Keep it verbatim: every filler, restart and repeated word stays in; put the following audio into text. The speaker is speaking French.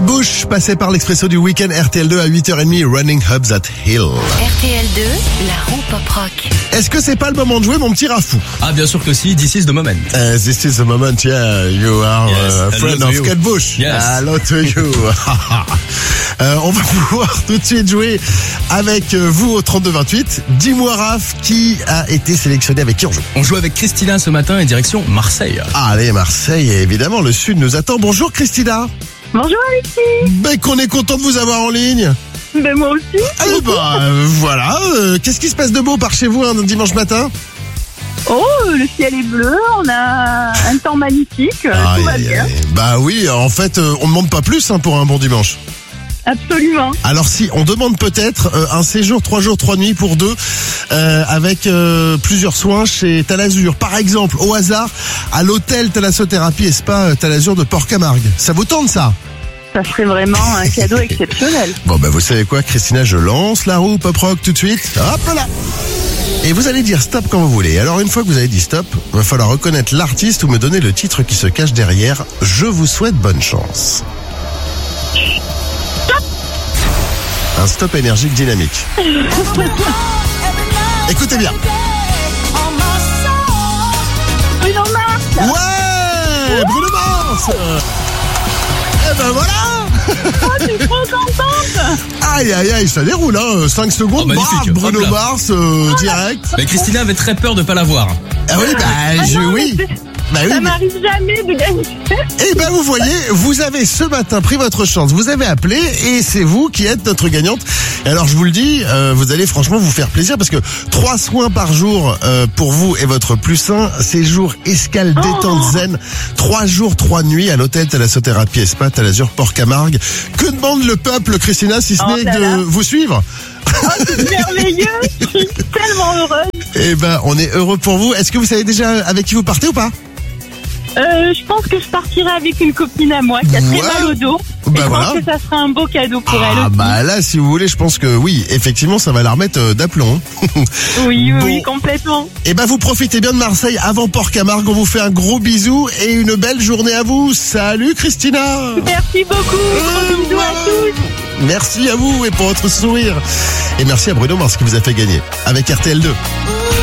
Bush, passé par l'expresso du week-end. R T L deux à huit heures trente, Running Up That Hill. R T L deux, la roue pop rock. Est-ce que c'est pas le moment de jouer, mon petit Rafou? Ah, bien sûr que si, this is the moment. Uh, this is the moment, yeah, you are Yes, a friend hello to of you. Kate Bush. Yes. Hello to you. euh, on va pouvoir tout de suite jouer avec vous au trente-deux vingt-huit. Dis-moi, Raph, qui a été sélectionné, avec qui on joue? On joue avec Christina ce matin et direction Marseille. Ah, allez, Marseille, et évidemment, le Sud nous attend. Bonjour, Christina. Bonjour Alexis. Ben, qu'on est content de vous avoir en ligne. Ben moi aussi. Eh ben, euh, voilà. Euh, qu'est-ce qui se passe de beau par chez vous un dimanche matin? Oh, le ciel est bleu, on a un temps magnifique, Aïe, tout va aïe, bien. aïe. Bah oui, en fait, euh, on ne demande pas plus hein, pour un bon dimanche. Absolument. Alors si, on demande peut-être euh, un séjour trois jours, trois nuits pour deux, euh, avec euh, plusieurs soins chez Talazur. Par exemple, au hasard, à l'hôtel Thalassothérapie et Spa euh, Talazur de Port-Camargue. Ça vous tente ça? Ça serait vraiment un cadeau exceptionnel. Bon bah vous savez quoi, Christina, je lance la roue pop rock tout de suite. Hop là. Et vous allez dire stop quand vous voulez. Alors une fois que vous avez dit stop, il va falloir reconnaître l'artiste ou me donner le titre qui se cache derrière. Je vous souhaite bonne chance. Stop. Un stop énergique dynamique. Écoutez bien. Bruno Mars. Ouais, Bruno Mars. Eh ben voilà. Oh, je suis trop contente. Aïe aïe aïe, ça déroule hein, cinq secondes, Oh, magnifique. bah, Bruno Hop là. Mars euh, direct. Mais Christina avait très peur de pas l'avoir. Ah oui, bah Ah je, non, oui. mais c'est- Bah oui, Ça mais- m'arrive jamais de gagner. Eh ben vous voyez, vous avez ce matin pris votre chance, vous avez appelé et c'est vous qui êtes notre gagnante. Et alors je vous le dis, euh, vous allez franchement vous faire plaisir parce que trois soins par jour euh, pour vous et votre plus un, séjour escale détente zen, trois jours, trois nuits à l'hôtel Thalassothérapie et Spa Talazur Port-Camargue. Que demande le peuple, Christina, si ce Oh n'est là de là. vous suivre? C'est merveilleux. Je suis tellement heureuse. Eh ben on est heureux pour vous. Est-ce que vous savez déjà avec qui vous partez ou pas? Euh, je pense que je partirai avec une copine à moi qui a très Ouais. mal au dos. Bah et je voilà. pense que ça sera un beau cadeau pour elle Ah aussi. bah là, si vous voulez, je pense que oui, effectivement, ça va la remettre euh, d'aplomb. Oui, oui, Bon. oui, complètement. Eh ben vous profitez bien de Marseille avant Port-Camargue. On vous fait un gros bisou et une belle journée à vous. Salut Christina. Merci beaucoup. Gros bisous à tous. Merci à vous et pour votre sourire. Et merci à Bruno Mars qui vous a fait gagner avec R T L deux.